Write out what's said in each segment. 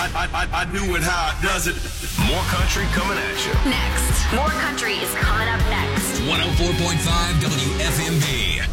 I do it how it does it. More country coming at you. Next. More country is coming up next. 104.5 WFMB.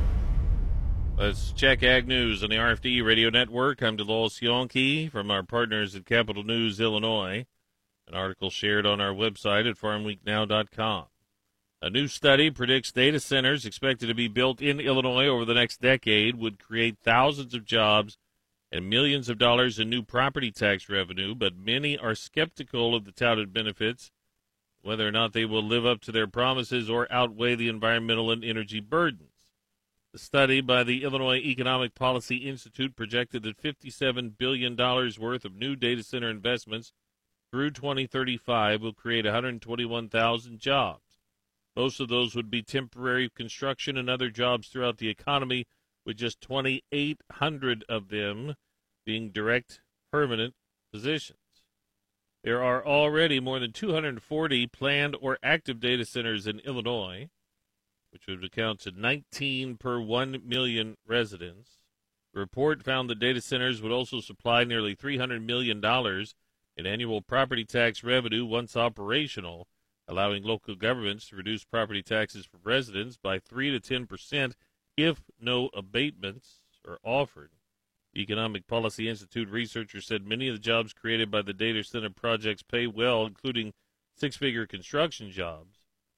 Let's check Ag News on the RFD Radio Network. I'm DeLois Yonke from our partners at Capital News Illinois. An article shared on our website at farmweeknow.com. A new study predicts data centers expected to be built in Illinois over the next decade would create thousands of jobs and millions of dollars in new property tax revenue, but many are skeptical of the touted benefits, whether or not they will live up to their promises or outweigh the environmental and energy burdens. The study by the Illinois Economic Policy Institute projected that $57 billion worth of new data center investments through 2035 will create 121,000 jobs. Most of those would be temporary construction and other jobs throughout the economy, with just 2,800 of them being direct, permanent positions. There are already more than 240 planned or active data centers in Illinois, which would account to 19 per 1 million residents. The report found that data centers would also supply nearly $300 million in annual property tax revenue once operational, allowing local governments to reduce property taxes for residents by 3 to 10% if no abatements are offered. The Economic Policy Institute researchers said many of the jobs created by the data center projects pay well, including six-figure construction jobs.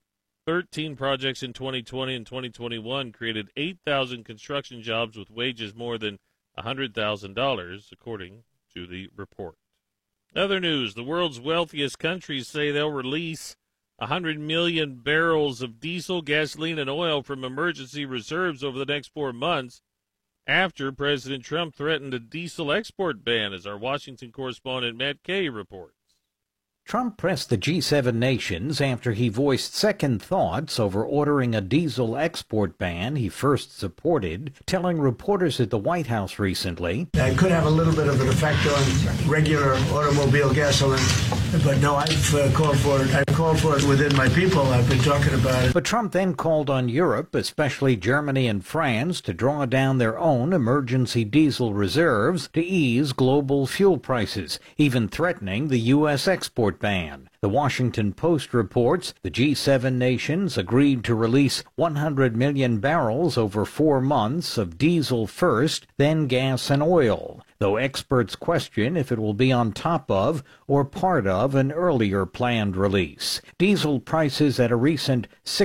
13 projects in 2020 and 2021 created 8,000 construction jobs with wages more than $100,000, according to the report. Other news, the world's wealthiest countries say they'll release 100 million barrels of diesel, gasoline, and oil from emergency reserves over the next 4 months after President Trump threatened a diesel export ban, as our Washington correspondent Matt Kay reports. Trump pressed the G7 nations after he voiced second thoughts over ordering a diesel export ban he first supported, telling reporters at the White House recently, "It could have a little bit of an effect on regular automobile gasoline, but no, I've called for it. I've called for it within my people. I've been talking about it." But Trump then called on Europe, especially Germany and France, to draw down their own emergency diesel reserves to ease global fuel prices, even threatening the U.S. export ban. The Washington Post reports the G7 nations agreed to release 100 million barrels over 4 months of diesel first, then gas and oil, though experts question if it will be on top of or part of an earlier planned release. Diesel prices at a recent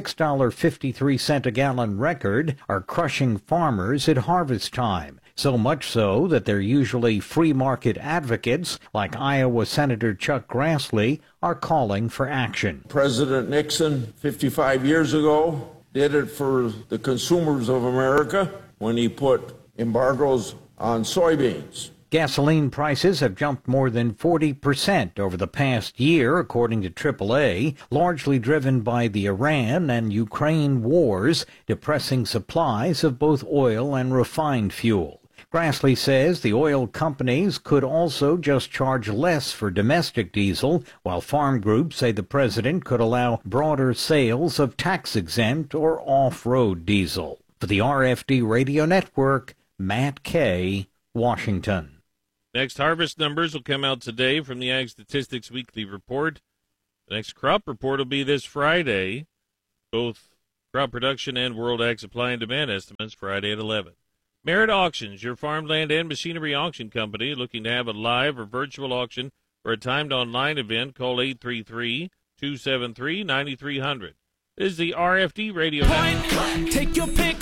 $6.53 a gallon record are crushing farmers at harvest time. So much so that their usually free market advocates, like Iowa Senator Chuck Grassley, are calling for action. President Nixon, 55 years ago, did it for the consumers of America when he put embargoes on soybeans. Gasoline prices have jumped more than 40% over the past year, according to AAA, largely driven by the Iran and Ukraine wars, depressing supplies of both oil and refined fuel. Grassley says the oil companies could also just charge less for domestic diesel, while farm groups say the president could allow broader sales of tax-exempt or off-road diesel. For the RFD Radio Network, Matt Kay, Washington. Next harvest numbers will come out today from the Ag Statistics Weekly Report. The next crop report will be this Friday. Both crop production and World Ag Supply and Demand estimates Friday at 11. Merit Auctions, your farmland and machinery auction company, looking to have a live or virtual auction or a timed online event. Call 833-273-9300. This is the RFD Radio Network. Take your pick,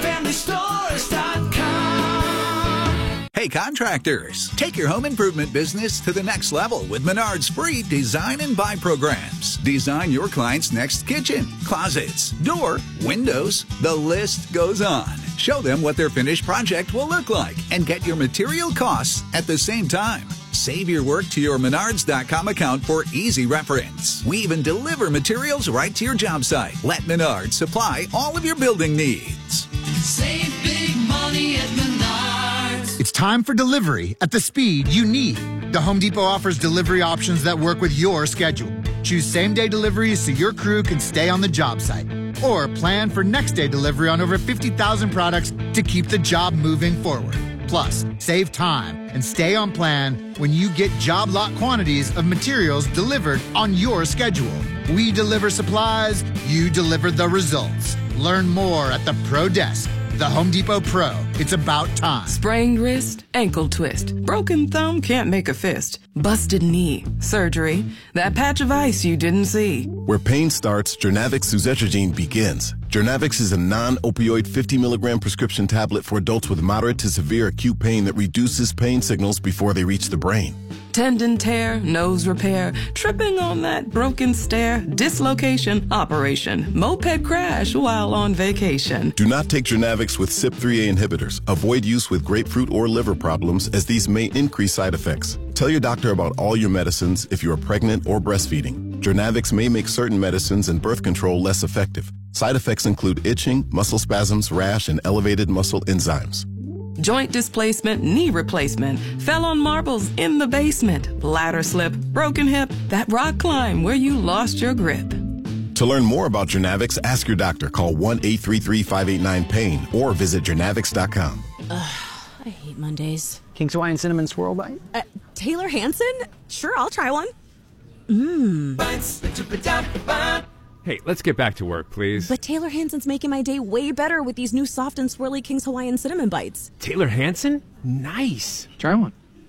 greenfamilystores.com. Hey contractors, take your home improvement business to the next level with Menard's free design and buy programs. Design your client's next kitchen, closets, door, windows, the list goes on. Show them what their finished project will look like and get your material costs at the same time. Save your work to your Menards.com account for easy reference. We even deliver materials right to your job site. Let Menards supply all of your building needs. Save big money at Menards. It's time for delivery at the speed you need. The Home Depot offers delivery options that work with your schedule. Choose same-day deliveries so your crew can stay on the job site. Or plan for next-day delivery on over 50,000 products to keep the job moving forward. Plus, save time and stay on plan when you get job lot quantities of materials delivered on your schedule. We deliver supplies, you deliver the results. Learn more at the Pro Desk. The Home Depot Pro. It's about time. Sprained wrist, ankle twist, broken thumb, can't make a fist, busted knee, surgery, that patch of ice you didn't see. Where pain starts, Journavx suzetrigine begins. Journavx is a non-opioid 50 milligram prescription tablet for adults with moderate to severe acute pain that reduces pain signals before they reach the brain. Tendon tear, nose repair, tripping on that broken stair, dislocation, operation, moped crash while on vacation. Do not take Journavx with CYP3A inhibitors. Avoid use with grapefruit or liver problems, as these may increase side effects. Tell your doctor about all your medicines if you are pregnant or breastfeeding. Journavx may make certain medicines and birth control less effective. Side effects include itching, muscle spasms, rash, and elevated muscle enzymes. Joint displacement, knee replacement, fell on marbles in the basement, ladder slip, broken hip, that rock climb where you lost your grip. To learn more about Journavx, ask your doctor. Call 1-833-589-PAIN or visit journavx.com. I hate Mondays. King's Hawaiian Cinnamon Swirl Bite? Taylor Hanson? Sure, I'll try one. Hey, let's get back to work, please. But Taylor Hanson's making my day way better with these new soft and swirly King's Hawaiian Cinnamon Bites. Taylor Hanson? Nice. Try one.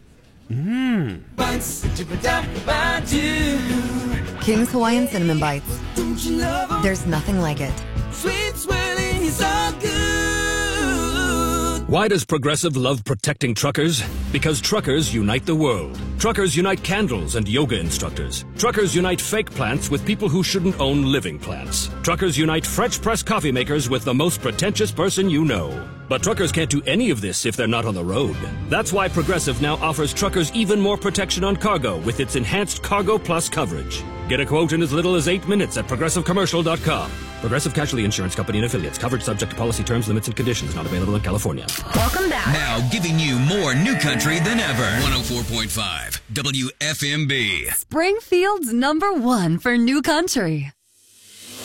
King's Hawaiian Cinnamon Bites. There's nothing like it. Sweet swirling is all good. Why does Progressive love protecting truckers? Because truckers unite the world. Truckers unite candles and yoga instructors. Truckers unite fake plants with people who shouldn't own living plants. Truckers unite French press coffee makers with the most pretentious person you know. But truckers can't do any of this if they're not on the road. That's why Progressive now offers truckers even more protection on cargo with its enhanced Cargo Plus coverage. Get a quote in as little as 8 minutes at ProgressiveCommercial.com. Progressive Casualty Insurance Company and Affiliates. Coverage subject to policy terms, limits, and conditions. Not available in California. Welcome back. Now giving you more new country than ever. 104.5 WFMB. Springfield's #1 for new country.